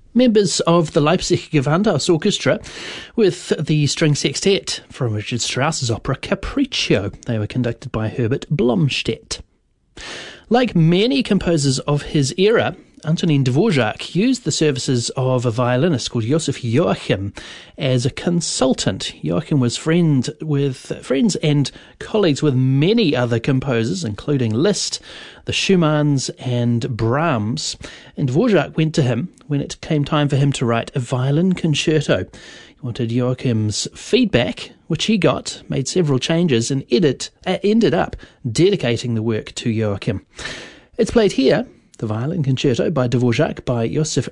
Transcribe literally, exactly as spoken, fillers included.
Members of the Leipzig Gewandhaus Orchestra with the string sextet from Richard Strauss's opera Capriccio. They were conducted by Herbert Blomstedt. Like many composers of his era, Antonin Dvorak used the services of a violinist called Joseph Joachim as a consultant. Joachim was friend with friends and colleagues with many other composers, including Liszt, the Schumanns, and Brahms. And Dvorak went to him when it came time for him to write a violin concerto. He wanted Joachim's feedback, which he got, made several changes, and edit, uh, ended up dedicating the work to Joachim. It's played here, the Violin Concerto by Dvorak by Joseph